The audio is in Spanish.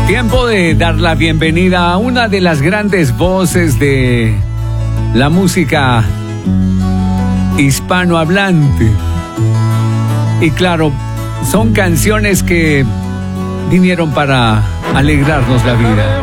Tiempo de dar la bienvenida a una de las grandes voces de la música hispanohablante. Y claro, son canciones que vinieron para alegrarnos la vida.